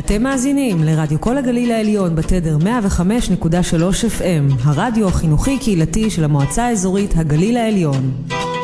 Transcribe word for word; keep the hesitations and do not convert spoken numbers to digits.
אתם מאזינים לרדיו כל הגליל העליון בתדר מאה וחמש נקודה שלוש אף אם, הרדיו החינוכי קהילתי של המועצה האזורית הגליל העליון.